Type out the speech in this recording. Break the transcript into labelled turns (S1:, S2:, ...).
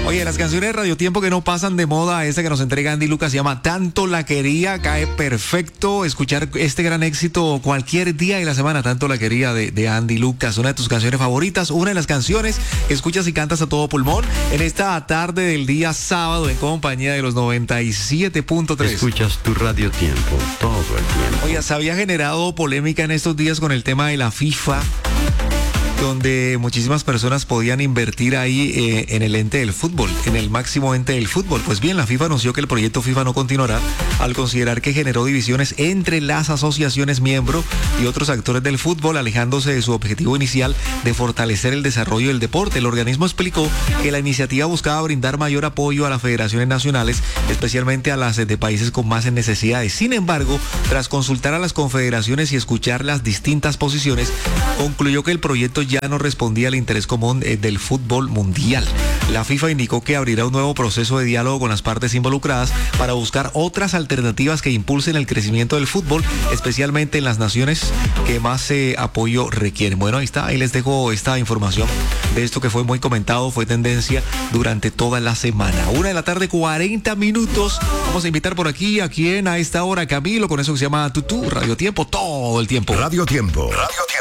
S1: Oye, las canciones de Radio Tiempo que no pasan de moda, esta que nos entrega Andy Lucas se llama Tanto la quería, cae perfecto escuchar este gran éxito cualquier día de la semana. Tanto la quería de Andy Lucas, una de tus canciones favoritas, una de las canciones que escuchas y cantas a todo pulmón en esta tarde del día sábado en compañía de los 97.3.
S2: Escuchas tu Radio Tiempo todo el tiempo.
S1: Oye, se había generado polémica en estos días con el tema de la FIFA, donde muchísimas personas podían invertir ahí en el ente del fútbol, en el máximo ente del fútbol. Pues bien, la FIFA anunció que el proyecto FIFA no continuará al considerar que generó divisiones entre las asociaciones miembro y otros actores del fútbol, alejándose de su objetivo inicial de fortalecer el desarrollo del deporte. El organismo explicó que la iniciativa buscaba brindar mayor apoyo a las federaciones nacionales, especialmente a las de países con más necesidades. Sin embargo, tras consultar a las confederaciones y escuchar las distintas posiciones, concluyó que el proyecto ya no respondía al interés común del fútbol mundial. La FIFA indicó que abrirá un nuevo proceso de diálogo con las partes involucradas para buscar otras alternativas que impulsen el crecimiento del fútbol, especialmente en las naciones que más apoyo requieren. Bueno, ahí está, ahí les dejo esta información de esto que fue muy comentado, fue tendencia durante toda la semana. 1:40 p.m. Vamos a invitar por aquí a quien a esta hora, Camilo, con eso que se llama Tutú, Radio Tiempo, todo el tiempo.
S3: Radio Tiempo. Radio Tiempo.